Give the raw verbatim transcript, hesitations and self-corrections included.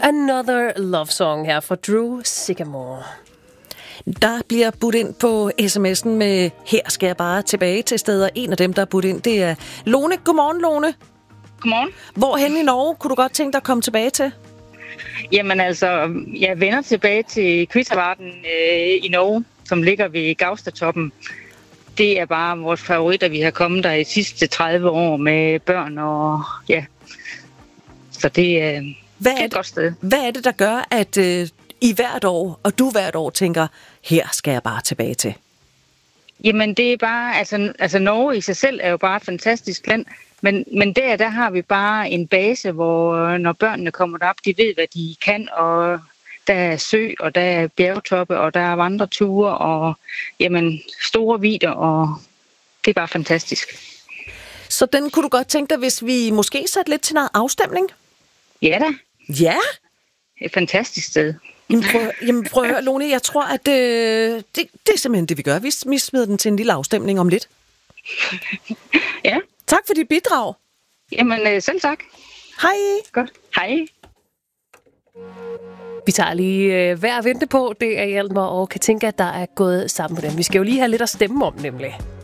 Another Love Song her fra Drew Sycamore. Der bliver budt ind på sms'en med, her skal jeg bare tilbage til steder. En af dem, der er budt ind, det er Lone. Godmorgen, Lone. Godmorgen. Hvorhen i Norge kunne du godt tænke dig at komme tilbage til? Jamen altså, jeg vender tilbage til Kvittervarden øh, i Norge, som ligger ved Gaustatoppen. Det er bare vores favorit, at vi har kommet der i de sidste tredive år med børn og ja. Så det, øh, hvad det er et godt sted. Hvad er det, der gør, at øh, I hvert år, og du hvert år tænker, her skal jeg bare tilbage til? Jamen det er bare, altså, altså Norge i sig selv er jo bare et fantastisk land. Men, men der, der har vi bare en base, hvor når børnene kommer derop, de ved, hvad de kan, og der er sø, og der er bjergtoppe, og der er vandreture, og jamen, store vidder, og det er bare fantastisk. Så den kunne du godt tænke dig, hvis vi måske satte lidt til noget afstemning? Ja da. Ja? Et fantastisk sted. Jamen prøv, jamen prøv at høre, Lone, jeg tror, at øh, det, det er simpelthen det, vi gør. Vi, vi smider den til en lille afstemning om lidt. Ja. Tak for dit bidrag. Jamen, selv tak. Hej. Godt. Hej. Vi tager lige øh, hver at vente på. Det er Hjalmar og Katinka, der er gået sammen på dem. Vi skal jo lige have lidt at stemme om, nemlig.